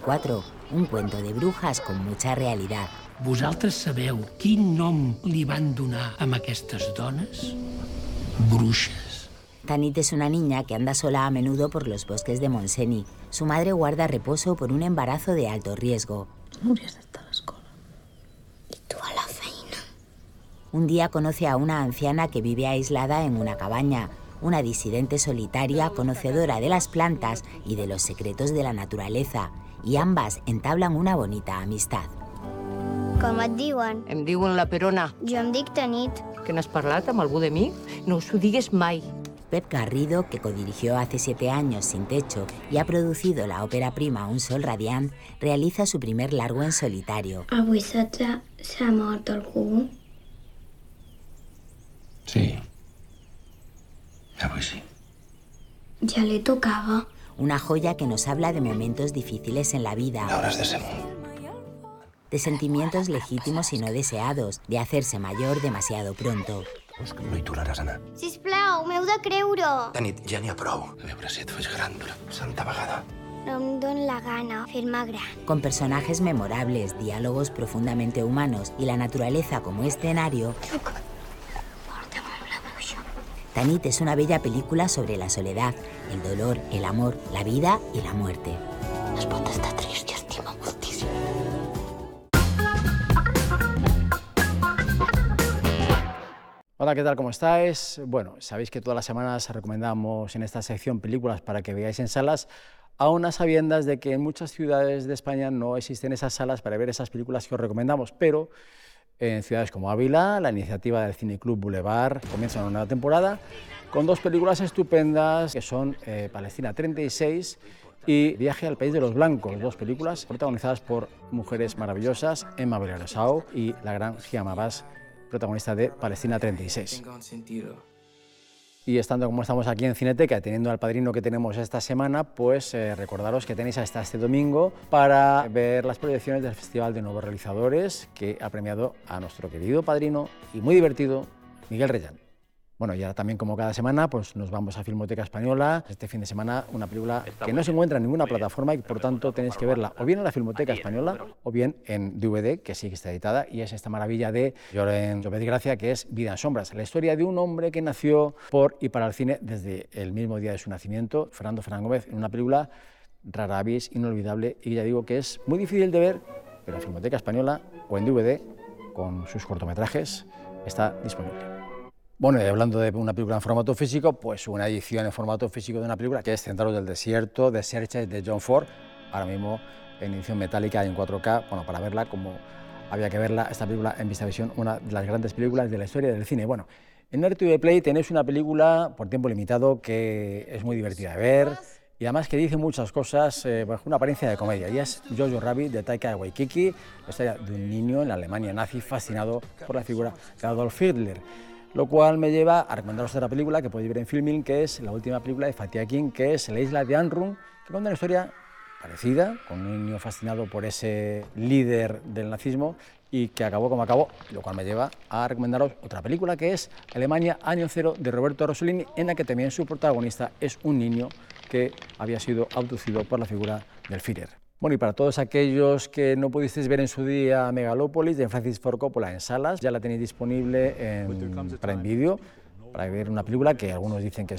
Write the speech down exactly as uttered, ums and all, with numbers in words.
veinticuatro, un cuento de brujas con mucha realidad. Vosaltres sabeu quin nom li van donar a aquestes dones? Bruixes. Tanit es una niña que anda sola a menudo por los bosques de Montseny. Su madre guarda reposo por un embarazo de alto riesgo. Hauries d'estar a l'escola. I tu a la feina. Un día conoce a una anciana que vive aislada en una cabaña, una disidente solitaria, conocedora de las plantas y de los secretos de la naturaleza, y ambas entablan una bonita amistad. Com et diuen? Em diuen la Perona. Jo em dic Tanit. Que n'has parlat amb algú de mi? No us ho digues mai. Pep Garrido, que codirigió hace siete años Sin Techo y ha producido la ópera prima Un sol radiant, realiza su primer largo en solitario. Avui s'ha s'ha mort algú? Sí. Avui sí. Ja li tocava. Una joya que nos habla de momentos difíciles en la vida, L'hauràs de ser molt. de sentimientos legítimos y no deseados, de hacerse mayor demasiado pronto. Pues que no hi tornaràs a anar. Sisplau, m'heu de creure. Tanit, ja n'hi ha prou. A veure si et fas gran per santa vegada. No em don la gana fer-me gran. Con personajes memorables, diálogos profundamente humanos y la naturaleza como escenario, Tanit es una bella película sobre la soledad, el dolor, el amor, la vida y la muerte. Es pot estar trist i estima moltíssim. Hola, ¿qué tal? ¿Cómo estáis? Bueno, sabéis que todas las semanas recomendamos en esta sección películas para que veáis en salas, aún a sabiendas de que en muchas ciudades de España no existen esas salas para ver esas películas que os recomendamos, pero en ciudades como Ávila, la iniciativa del Cine Club Boulevard comienza una nueva temporada con dos películas estupendas que son eh, Palestina treinta y seis y Viaje al País de los Blancos, dos películas protagonizadas por mujeres maravillosas, Emma Bellersau y la gran Gia Mabas, protagonista de Palestina treinta y seis. Y estando como estamos aquí en Cineteca, teniendo al padrino que tenemos esta semana, pues eh, recordaros que tenéis hasta este domingo para ver las proyecciones del Festival de Nuevos Realizadores, que ha premiado a nuestro querido padrino y muy divertido, Miguel Reyán. Bueno, ya también como cada semana, pues nos vamos a Filmoteca Española. Este fin de semana una película que no se encuentra en ninguna plataforma y por tanto tenéis que verla o bien en la Filmoteca Española o bien en D V D, que sí que está editada, y es esta maravilla de Llorens López Gracia, que es Vida en sombras, la historia de un hombre que nació por y para el cine desde el mismo día de su nacimiento, Fernando Fernán Gómez, en una película rara avis, inolvidable, y ya digo que es muy difícil de ver, pero en Filmoteca Española o en D V D, con sus cortometrajes, está disponible. Bueno, y hablando de una película en formato físico, pues una edición en formato físico de una película que es Centauros del Desierto, de Searchers, de John Ford, ahora mismo en edición metálica y en cuatro K, bueno, para verla como había que verla, esta película en VistaVision, una de las grandes películas de la historia del cine. Bueno, en R T V Play tenéis una película por tiempo limitado que es muy divertida de ver y además que dice muchas cosas eh, bajo una apariencia de comedia, y es Jojo Rabbit de Taika Waititi, la historia de un niño en la Alemania nazi fascinado por la figura de Adolf Hitler. Lo cual me lleva a recomendaros otra película que podéis ver en Filmin, que es la última película de Fatih Akin, que es La isla de Anrum, que cuenta una historia parecida, con un niño fascinado por ese líder del nazismo y que acabó como acabó, lo cual me lleva a recomendaros otra película que es Alemania Año Cero de Roberto Rossellini, en la que también su protagonista es un niño que había sido abducido por la figura del Führer. Bueno, y para todos aquellos que no pudisteis ver en su día Megalópolis de Francis Ford Coppola en salas, ya la tenéis disponible en Prime Video para ver una película que algunos dicen que es